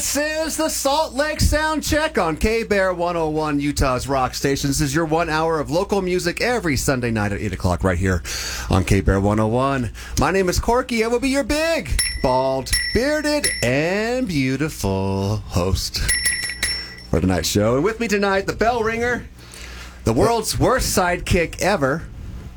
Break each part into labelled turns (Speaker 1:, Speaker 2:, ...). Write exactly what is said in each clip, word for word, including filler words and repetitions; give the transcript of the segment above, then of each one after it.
Speaker 1: This is the Salt Lake Sound Check on K-Bear one oh one, Utah's rock station. This is your one hour of local music every Sunday night at eight o'clock right here on K-Bear one oh one. My name is Corky. I will be your big, bald, bearded, and beautiful host for tonight's show. And with me tonight, the bell ringer, the world's worst sidekick ever,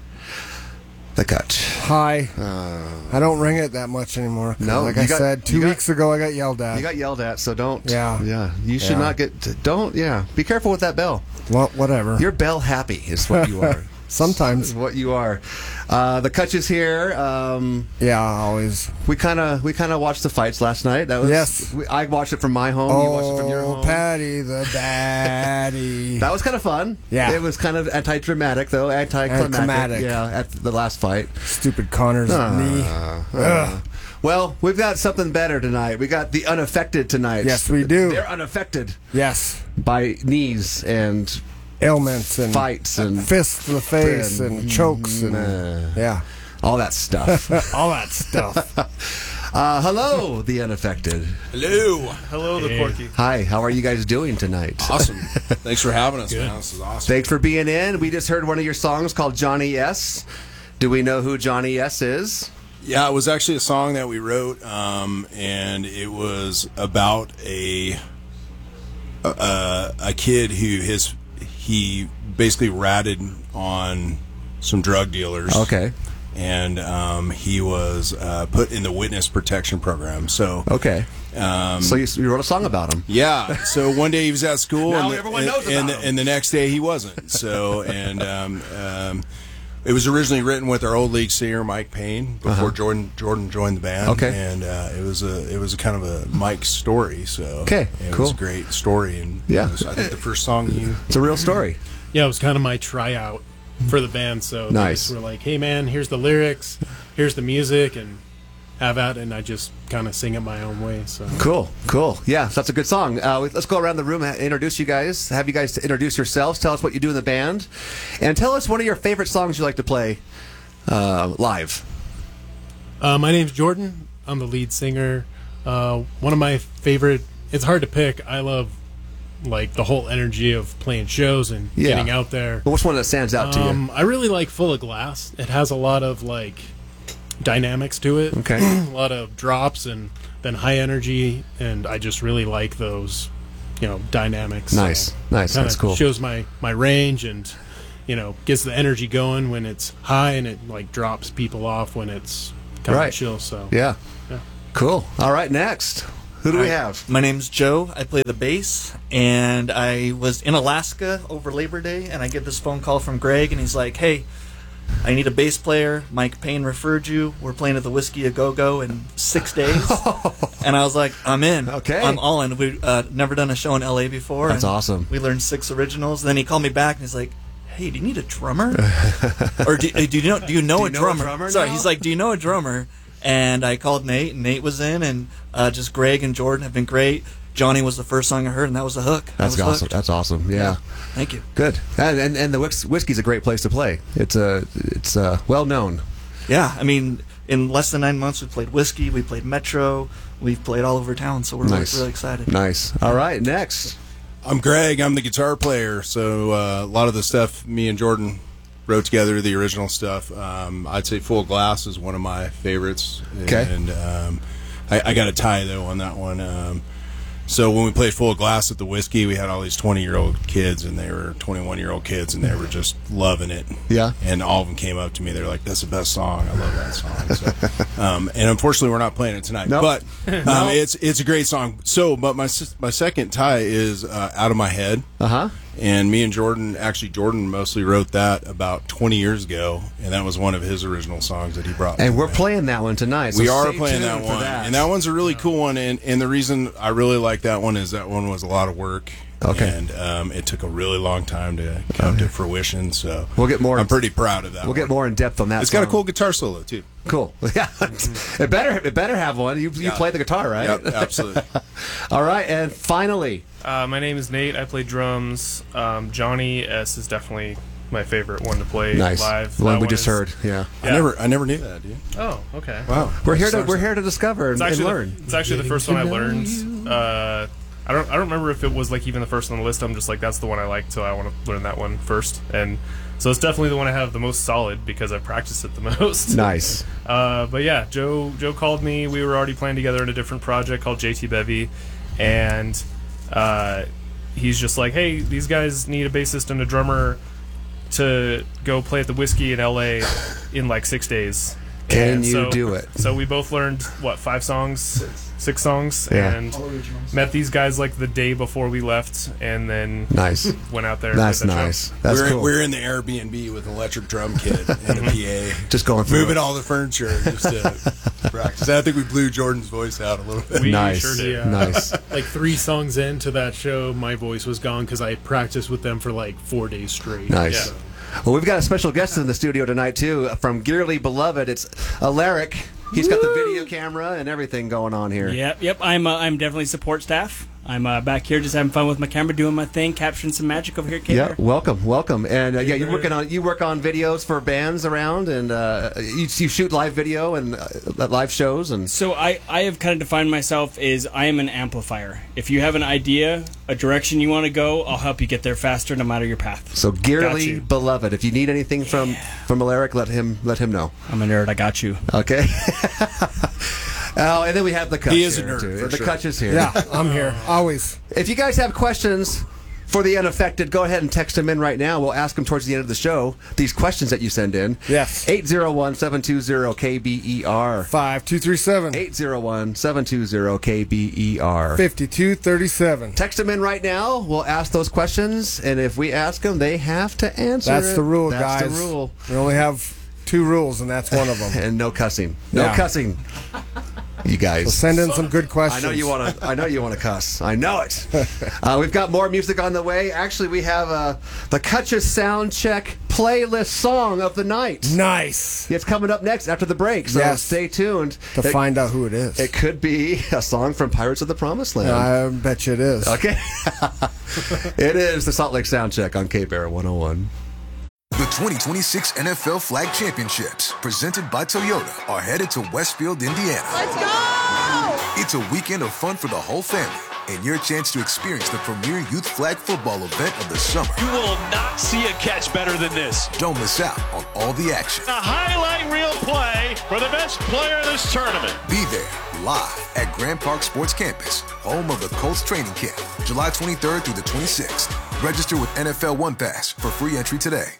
Speaker 1: the Kutch.
Speaker 2: Hi.
Speaker 1: Uh,
Speaker 2: I don't ring it that much anymore.
Speaker 1: No,
Speaker 2: like
Speaker 1: you
Speaker 2: I
Speaker 1: got-
Speaker 2: said, two
Speaker 1: you got-
Speaker 2: weeks ago I got yelled at.
Speaker 1: You got yelled at, so don't.
Speaker 2: Yeah.
Speaker 1: Yeah. You should
Speaker 2: Yeah.
Speaker 1: not get. Don't. Yeah. Be careful with that bell.
Speaker 2: Well, whatever.
Speaker 1: You're bell happy, is what you are.
Speaker 2: Sometimes.
Speaker 1: Is what you are. Uh, the Kutch is here. Um,
Speaker 2: Yeah, always.
Speaker 1: we kind of we kind of watched the fights last night. That was.
Speaker 2: Yes.
Speaker 1: We, I watched it from my home.
Speaker 2: Oh,
Speaker 1: you watched it from your home.
Speaker 2: Patty the daddy.
Speaker 1: That was kind of fun.
Speaker 2: Yeah.
Speaker 1: It was kind of anti-dramatic, though. Anti-climactic.
Speaker 2: Anticlimactic.
Speaker 1: Yeah, at the last fight.
Speaker 2: Stupid Connor's
Speaker 1: Uh,
Speaker 2: knee.
Speaker 1: uh,
Speaker 2: Ugh.
Speaker 1: Well, we've got something better tonight. We got the unaffected tonight.
Speaker 2: Yes, we do.
Speaker 1: They're unaffected
Speaker 2: Yes.
Speaker 1: by knees and
Speaker 2: Ailments and
Speaker 1: fights and
Speaker 2: fists to the face and,
Speaker 1: and-
Speaker 2: chokes and
Speaker 1: uh,
Speaker 2: yeah,
Speaker 1: all that stuff.
Speaker 2: all that stuff.
Speaker 1: uh, hello, the unaffected.
Speaker 3: Hello.
Speaker 4: Hello, the Corky.
Speaker 1: Hi, how are you guys doing tonight?
Speaker 3: Awesome. Thanks for having us, man. This is awesome.
Speaker 1: Thanks for being in. We just heard one of your songs called Johnny S. Do we know who Johnny S is?
Speaker 3: Yeah, it was actually a song that we wrote, um, and it was about a a, a kid who his he basically ratted on some drug dealers.
Speaker 1: Okay.
Speaker 3: And um, he was uh, put in the witness protection program. So
Speaker 1: Okay.
Speaker 3: um,
Speaker 1: So you, you wrote a song about him.
Speaker 3: Yeah. So one day he was at school,
Speaker 1: Now
Speaker 3: and, the,
Speaker 1: everyone
Speaker 3: and,
Speaker 1: knows
Speaker 3: and,
Speaker 1: about
Speaker 3: the,
Speaker 1: him.
Speaker 3: and the next day he wasn't. So and um, um, it was originally written with our old league singer Mike Payne before
Speaker 1: Uh-huh.
Speaker 3: Jordan Jordan joined the band.
Speaker 1: Okay.
Speaker 3: And uh, it was a it was a kind of a Mike story. So
Speaker 1: Okay,
Speaker 3: it
Speaker 1: cool.
Speaker 3: was a great story, and
Speaker 1: Yeah.
Speaker 3: it was, I think the first song you.
Speaker 1: It's a real story.
Speaker 4: Yeah, it was kind of my tryout for the band. So
Speaker 1: Nice.
Speaker 4: they just were like, "Hey, man, here's the lyrics, here's the music, and have at it." And I just kind of sing it my own way. So
Speaker 1: Cool, cool. Yeah, that's a good song. Uh, let's go around the room and introduce you guys. Have you guys introduce yourselves. Tell us what you do in the band. And tell us one of your favorite songs you like to play uh, live.
Speaker 4: uh, my name's Jordan. I'm the lead singer. Uh, one of my favorite. It's hard to pick. I love like the whole energy of playing shows and
Speaker 1: Yeah.
Speaker 4: getting out there.
Speaker 1: But which one that stands out to you?
Speaker 4: Um, I really like Full of Glass. It has a lot of like dynamics to it.
Speaker 1: Okay.
Speaker 4: A lot of drops and then high energy, and I just really like those, you know, dynamics.
Speaker 1: Nice, nice.
Speaker 4: Kinda
Speaker 1: That's cool.
Speaker 4: Shows my my range and, you know, gets the energy going when it's high, and it like drops people off when it's kind
Speaker 1: Right.
Speaker 4: of chill. So
Speaker 1: Yeah.
Speaker 4: Yeah.
Speaker 1: Cool. All right, next. Who do we
Speaker 5: Hi.
Speaker 1: have?
Speaker 5: My name's Joe. I play the bass, and I was in Alaska over Labor Day, and I get this phone call from Greg, and he's like, "Hey, I need a bass player. Mike Payne referred you. We're playing at the Whiskey A Go Go in six days." And I was like, "I'm in.
Speaker 1: Okay.
Speaker 5: I'm all in." We've uh, never done a show in L A before.
Speaker 1: That's
Speaker 5: and
Speaker 1: awesome.
Speaker 5: We learned six originals. Then he called me back, and he's like, "Hey, do you need a drummer? or do, uh, do you know do you know,
Speaker 1: Do
Speaker 5: a,
Speaker 1: you know a
Speaker 5: drummer?
Speaker 1: drummer
Speaker 5: Sorry,
Speaker 1: now?
Speaker 5: he's like, "Do you know a drummer?" And I called Nate, and Nate was in, and uh, just Greg and Jordan have been great. Johnny was the first song I heard, and that was the hook. I
Speaker 1: That's
Speaker 5: was
Speaker 1: awesome.
Speaker 5: hooked.
Speaker 1: That's awesome. Yeah.
Speaker 5: Thank you.
Speaker 1: Good. And and, and the whis- whiskey's a great place to play. It's a it's uh, well known.
Speaker 5: Yeah, I mean, in less than nine months, we played Whiskey, we played Metro, we've played all over town, so we're
Speaker 1: Nice.
Speaker 5: really, really excited.
Speaker 1: Nice. All right, next.
Speaker 3: I'm Greg. I'm the guitar player. So uh, a lot of the stuff me and Jordan wrote together, the original stuff. Um, I'd say Full Glass is one of my favorites.
Speaker 1: Okay.
Speaker 3: And um, I, I got a tie though on that one. Um, so when we played Full Glass at the Whiskey, we had all these twenty-year-old kids, and they were twenty-one-year-old kids, and they were just loving it.
Speaker 1: Yeah.
Speaker 3: And all of them came up to me. They're like, "That's the best song. I love that song." So, um, and unfortunately, we're not playing it tonight.
Speaker 1: Nope.
Speaker 3: But um, it's it's a great song. So, but my s- my second tie is uh, Out of My Head.
Speaker 1: Uh huh.
Speaker 3: And me and Jordan, actually Jordan mostly wrote that about twenty years ago, and that was one of his original songs that he brought.
Speaker 1: And
Speaker 3: to
Speaker 1: we're
Speaker 3: the band.
Speaker 1: playing that one tonight. So
Speaker 3: We are
Speaker 1: stay
Speaker 3: playing
Speaker 1: tuned
Speaker 3: that
Speaker 1: for
Speaker 3: one,
Speaker 1: that.
Speaker 3: and that one's a really cool one. And, and the reason I really like that one is that one was a lot of work.
Speaker 1: Okay.
Speaker 3: And um, it took a really long time to come to fruition. So
Speaker 1: We'll get more-
Speaker 3: I'm pretty proud of that.
Speaker 1: We'll get
Speaker 3: one.
Speaker 1: more in depth on that.
Speaker 3: It's got a
Speaker 1: song.
Speaker 3: cool guitar solo too.
Speaker 1: Cool. Yeah. It better it better have one. You you
Speaker 3: Yeah.
Speaker 1: play the guitar, right?
Speaker 3: Yep, absolutely.
Speaker 1: All right, and finally,
Speaker 6: Uh, my name is Nate. I play drums. Um, Johnny S is definitely
Speaker 4: my favorite one to play
Speaker 1: Nice.
Speaker 4: live.
Speaker 1: The one
Speaker 4: That
Speaker 1: we just
Speaker 4: is-
Speaker 1: heard. Yeah.
Speaker 3: I never, I never knew that, dude.
Speaker 4: Oh, okay.
Speaker 3: Wow.
Speaker 1: We're here to we're here to discover and,
Speaker 4: It's
Speaker 1: and
Speaker 4: actually
Speaker 1: learn.
Speaker 4: The, it's actually the first one I learned. Uh, I don't I don't remember if it was like even the first on the list. I'm just like, that's the one I like, so I want to learn that one first. And so it's definitely the one I have the most solid because I've practiced it the most.
Speaker 1: Nice.
Speaker 4: Uh, but yeah, Joe Joe called me. We were already playing together in a different project called J T Bevy, and uh, he's just like, hey, these guys need a bassist and a drummer to go play at the Whiskey in L A in like six days.
Speaker 1: Can
Speaker 4: And
Speaker 1: you
Speaker 4: so,
Speaker 1: do it?
Speaker 4: So we both learned what five songs, six songs,
Speaker 1: Yeah.
Speaker 4: and met these guys like the day before we left, and then
Speaker 1: Nice.
Speaker 4: went out there. and
Speaker 1: That's
Speaker 4: played that show.
Speaker 1: nice. That's
Speaker 3: we're,
Speaker 1: cool.
Speaker 3: we're in the Airbnb with an electric drum kit and a P A.
Speaker 1: Just going through
Speaker 3: Moving
Speaker 1: it.
Speaker 3: all the furniture just to practice. I think we blew Jordan's voice out a little bit.
Speaker 4: We
Speaker 1: Nice.
Speaker 4: sure did. Yeah.
Speaker 1: Nice.
Speaker 4: Like three songs into that show, my voice was gone because I practiced with them for like four days straight.
Speaker 1: Nice.
Speaker 4: Yeah.
Speaker 1: Well, we've got a special guest in the studio tonight too, from Dearly Beloved. It's Alaric. He's got the video camera and everything going on here.
Speaker 6: Yep, yep. I'm uh, I'm definitely support staff. I'm uh, back here just having fun with my camera, doing my thing, capturing some magic over here at K
Speaker 1: Yeah,
Speaker 6: Bear.
Speaker 1: welcome, welcome, and uh, yeah, you're working on you work on videos for bands around, and uh, you, you shoot live video and uh, live shows, and
Speaker 6: So I, I have kind of defined myself as I am an amplifier. If you have an idea, a direction you want to go, I'll help you get there faster, no matter your path.
Speaker 1: so
Speaker 6: Got
Speaker 1: Dearly
Speaker 6: you.
Speaker 1: Beloved. If you need anything from from Alaric, let him let him know.
Speaker 6: I'm a nerd. I got you.
Speaker 1: Okay. Oh, and then we have the Kutch
Speaker 3: He is a
Speaker 1: here,
Speaker 3: nerd,
Speaker 1: too.
Speaker 3: for
Speaker 1: The
Speaker 3: sure.
Speaker 1: Kutch is here.
Speaker 2: Yeah, I'm here. Always.
Speaker 1: If you guys have questions for the unaffected, go ahead and text them in right now. We'll ask them towards the end of the show, these questions that you send in.
Speaker 2: Yes.
Speaker 1: eight zero one, seven two zero, K B E R.
Speaker 2: Five two three seven.
Speaker 1: eight zero one, seven two zero, K B E R.
Speaker 2: Fifty-two thirty-seven.
Speaker 1: Text them in right now. We'll ask those questions, and if we ask them, they have to answer
Speaker 2: That's
Speaker 1: it.
Speaker 2: the rule,
Speaker 1: That's
Speaker 2: guys.
Speaker 1: the rule.
Speaker 2: We only have two rules, and that's one of them.
Speaker 1: And no cussing. No
Speaker 2: Yeah.
Speaker 1: cussing. You guys.
Speaker 2: So send in some good
Speaker 1: I
Speaker 2: questions.
Speaker 1: know you want to. I know you want to cuss. I know it. Uh, we've got more music on the way. Actually, we have uh, the Kutch's Sound Check playlist song of the night.
Speaker 2: Nice.
Speaker 1: It's coming up next after the break, so
Speaker 2: Yes.
Speaker 1: stay tuned.
Speaker 2: To
Speaker 1: it,
Speaker 2: find out who it is.
Speaker 1: it could be a song from Pirates of the Promised Land.
Speaker 2: I bet you it is.
Speaker 1: Okay. It is the Salt Lake Sound Check on K-Bear one oh one.
Speaker 7: The twenty twenty-six N F L Flag Championships, presented by Toyota, are headed to Westfield, Indiana.
Speaker 8: Let's go!
Speaker 7: It's a weekend of fun for the whole family and your chance to experience the premier youth flag football event of the summer.
Speaker 9: You will not see a catch better than this.
Speaker 7: Don't miss out on all the action.
Speaker 9: A highlight reel play for the best player of this tournament.
Speaker 7: Be there, live at Grand Park Sports Campus, home of the Colts training camp, July twenty-third through the twenty-sixth. Register with N F L One Pass for free entry today.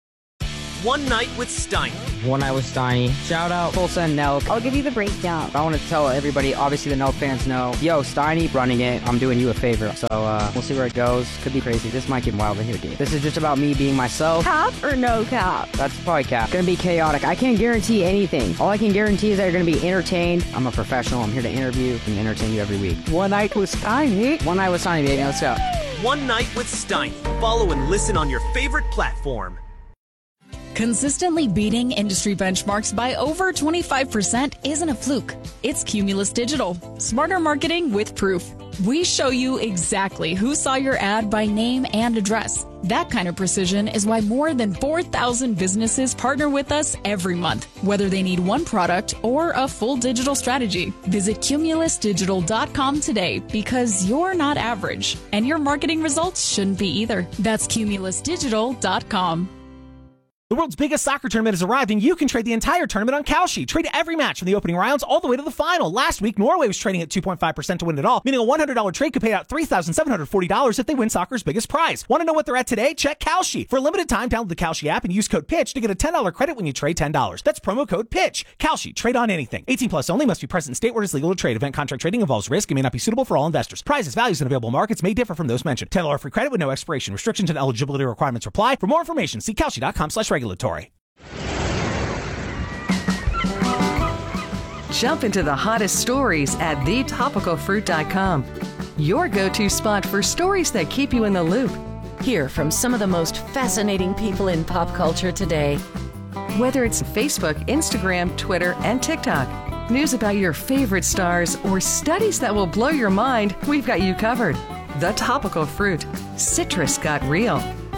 Speaker 10: One Night with Steiny.
Speaker 11: One Night with Steiny. Shout out Tulsa and Nelk.
Speaker 12: I'll give you the breakdown.
Speaker 11: I want to tell everybody, obviously the Nelk fans know, yo, Steiny running it, I'm doing you a favor. So uh, we'll see where it goes. Could be crazy. This might get wild in here, dude. This is just about me being myself.
Speaker 12: Cap or no cap?
Speaker 11: That's probably cap. Gonna be chaotic. I can't guarantee anything. All I can guarantee is that you're gonna be entertained. I'm a professional. I'm here to interview and entertain you every week.
Speaker 12: One Night with Steiny.
Speaker 11: One Night with Steiny, baby. Let's go.
Speaker 10: One Night with Steiny. Follow and listen on your favorite platform.
Speaker 13: Consistently beating industry benchmarks by over twenty-five percent isn't a fluke. It's Cumulus Digital. Smarter marketing with proof. We show you exactly who saw your ad by name and address. That kind of precision is why more than four thousand businesses partner with us every month, whether they need one product or a full digital strategy. Visit cumulus digital dot com today because you're not average, and your marketing results shouldn't be either. That's cumulus digital dot com.
Speaker 14: The world's biggest soccer tournament has arrived, and you can trade the entire tournament on Kalshi. Trade every match from the opening rounds all the way to the final. Last week, Norway was trading at two point five percent to win it all, meaning a one hundred dollars trade could pay out three thousand seven hundred forty dollars if they win soccer's biggest prize. Want to know what they're at today? Check Kalshi. For a limited time, download the Kalshi app and use code PITCH to get a ten dollars credit when you trade ten dollars. That's promo code PITCH. Kalshi. Trade on anything. eighteen plus only. Must be present in state where it's legal to trade. Event contract trading involves risk and may not be suitable for all investors. Prizes, values, and available markets may differ from those mentioned. ten dollars free credit with no expiration. Restrictions and eligibility requirements apply. For more information, see kalshi dot com slash regulatory.
Speaker 15: Jump into the hottest stories at the topical fruit dot com. Your go-to spot for stories that keep you in the loop.
Speaker 16: Hear from some of the most fascinating people in pop culture today.
Speaker 15: Whether it's Facebook, Instagram, Twitter, and TikTok, news about your favorite stars, or studies that will blow your mind, we've got you covered. The Topical Fruit. Citrus got real.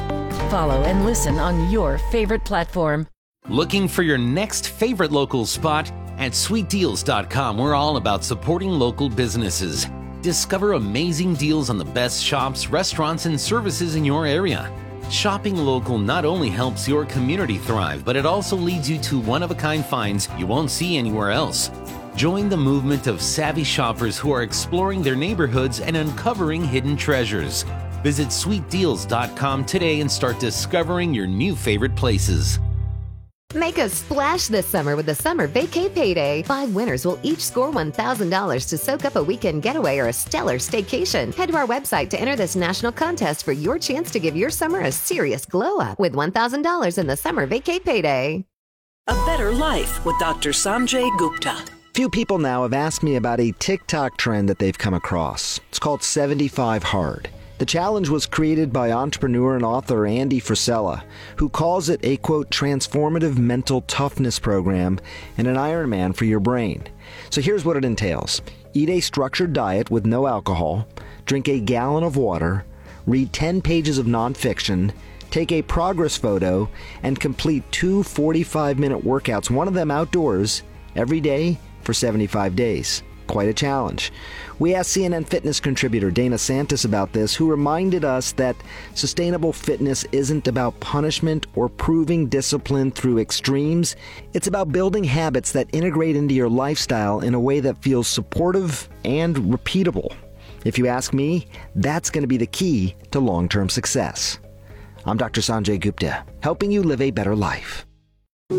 Speaker 16: Follow and listen on your favorite platform.
Speaker 8: Looking for your next favorite local spot? At sweet deals dot com, we're all about supporting local businesses. Discover amazing deals on the best shops, restaurants, and services in your area. Shopping local not only helps your community thrive, but it also leads you to one-of-a-kind finds you won't see anywhere else. Join the movement of savvy shoppers who are exploring their neighborhoods and uncovering hidden treasures. Visit sweet deals dot com today and start discovering your new favorite places.
Speaker 17: Make a splash this summer with the Summer Vacay Payday. Five winners will each score one thousand dollars to soak up a weekend getaway or a stellar staycation. Head to our website to enter this national contest for your chance to give your summer a serious glow up with one thousand dollars in the Summer Vacay Payday.
Speaker 18: A Better Life with Doctor Sanjay Gupta.
Speaker 19: Few people now have asked me about a TikTok trend that they've come across. It's called seventy-five hard. The challenge was created by entrepreneur and author Andy Frisella, who calls it a, quote, transformative mental toughness program and an Ironman for your brain. So here's what it entails. Eat a structured diet with no alcohol, drink a gallon of water, read ten pages of nonfiction, take a progress photo, and complete two forty-five minute workouts, one of them outdoors, every day for seventy-five days. Quite a challenge. We asked C N N Fitness contributor Dana Santis about this, who reminded us that sustainable fitness isn't about punishment or proving discipline through extremes. It's about building habits that integrate into your lifestyle in a way that feels supportive and repeatable. If you ask me, that's going to be the key to long-term success. I'm Doctor Sanjay Gupta, helping you live a better life.